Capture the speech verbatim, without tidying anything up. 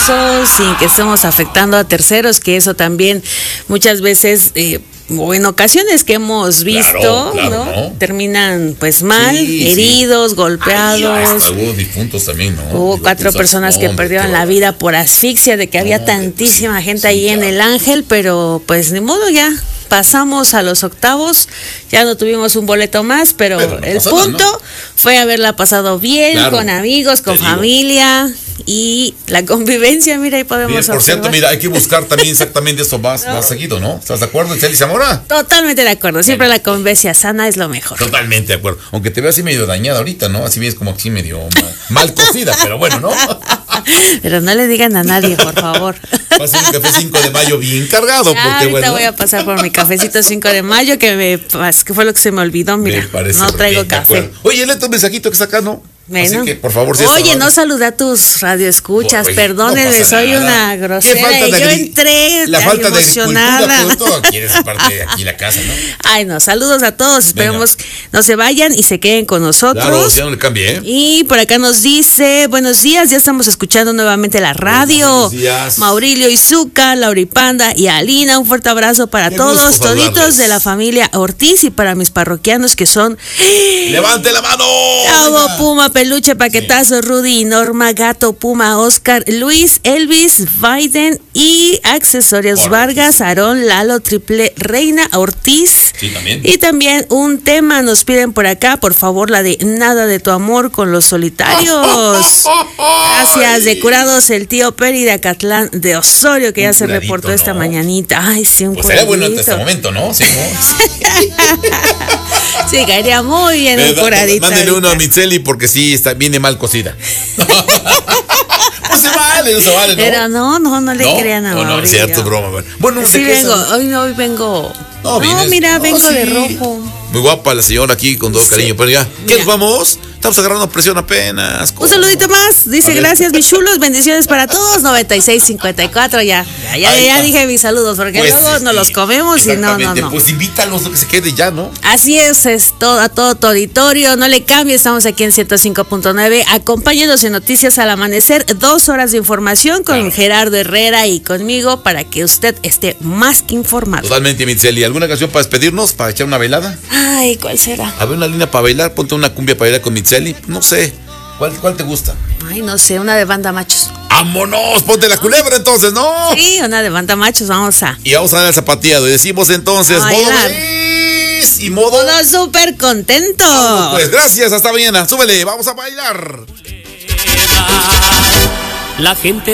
eso, sin que estemos afectando a terceros, que eso también muchas veces, eh, o en ocasiones que hemos visto, claro, claro, ¿no? ¿no? Terminan pues mal, sí, heridos, sí. golpeados. Ay, hasta hubo difuntos también, ¿no? Hubo Digo, cuatro tú personas sabes, que no, perdieron qué la vida por asfixia, de que había No, tantísima sí, gente sí, ahí en claro. el Ángel, pero pues ni modo, ya pasamos a los octavos, ya no tuvimos un boleto más, pero, Pero no el pasa nada, punto ¿no? fue haberla pasado bien, Claro, con amigos, con te digo. familia y la convivencia, mira, ahí podemos Bien, por observar. cierto, mira, hay que buscar también exactamente eso más, más seguido, ¿no? ¿Estás de acuerdo, Itzel y Zamora? Totalmente de acuerdo, siempre la convivencia sana es lo mejor. Totalmente de acuerdo. Aunque te veo así medio dañada ahorita, ¿no? Así ves como así medio mal, mal cocida, pero bueno, ¿no? Pero no le digan a nadie, por favor. Va a ser un café cinco de mayo bien cargado, Ya, porque ahorita bueno. voy a pasar por mi cafecito cinco de mayo, que me pas- que fue lo que se me olvidó, mira. Me parece No traigo bien, de café. acuerdo. Oye, léete un mensajito que está acá, ¿no? Bueno. Así que, por favor, si Oye, esta- no saludé a tus radioescuchas, Oye, perdónenme, no pasa soy nada. una Qué grosera. falta Y de yo agri- entré La tan falta de emocionada. cultura, todo, todo quieres parte de aquí la casa, ¿no? Ay, no, saludos a todos, esperemos no se vayan y se queden con nosotros. Claro, si no le cambie, ¿eh? Y por acá nos dice, buenos días, ya estamos escuchando nuevamente la radio. Buenos días. Maurilio Izuka, Lauripanda y Alina, un fuerte abrazo para Qué todos, gusto toditos saludarles. de la familia Ortiz y para mis parroquianos que son ¡Levante la mano! Chavo, Venga. Puma, Peluche, Paquetazo, Rudy, Norma, Gato, Puma, Oscar, Luis, Elvis, Biden y Accesorios Ortiz. Vargas, Aarón, Lalo, Triple, Reina, Ortiz. Sí, también. Y también un tema nos piden por acá, por favor, la de Nada de tu amor con los solitarios. Gracias, de Curados, el tío Peri de Acatlán de Osorio, que Un ya se curadito, reportó esta ¿no? mañanita. Ay, sí, un Pues sería bueno hasta curadito. este momento, ¿no? Sí, ¿no? Sí, caería muy bien un Eh, da- curadito. Mándele uno a ahorita. Mitzeli porque sí, está, viene mal cocida. No se vale, no se vale, ¿no? Pero no, no, no le ¿No? crean a No, no, es Mauricio. cierto, broma. Bueno, bueno, Sí ¿de qué vengo, son? hoy no, hoy vengo. No, No, vienes- mira, no, vengo de sí. rojo. Muy guapa la señora aquí, con todo Sí. cariño. Pero ya, ¿qué Mira. nos vamos? Estamos agarrando presión apenas. Un saludito más, dice A ver. gracias mis chulos, bendiciones para todos, noventa y seis cincuenta y cuatro, ya, ya, ya, Ahí ya está. dije mis saludos, porque Pues, luego nos los sí, comemos y no, no, exactamente. no. Pues invítalos, lo que se quede ya, ¿no? Así es, es todo, a todo tu auditorio, no le cambie, estamos aquí en ciento cinco punto nueve, acompáñenos en Noticias al Amanecer, dos horas de información con Claro. Gerardo Herrera y conmigo para que usted esté más que informado. Totalmente, Mitzeli. ¿Alguna canción para despedirnos? ¿Para echar una velada? Ay, ¿cuál será? A ver, una línea para bailar. Ponte una cumbia para bailar con Mitzeli. No sé. ¿Cuál, cuál te gusta? Ay, no sé, una de banda machos. ¡Vámonos! Ponte la culebra entonces, ¿no? Sí, una de banda machos, vamos a... Y vamos a dar el zapateado. Y decimos entonces, A modo bailar. feliz y modo. Todo súper contento. Pues gracias, hasta mañana. Súbele, vamos a bailar. La gente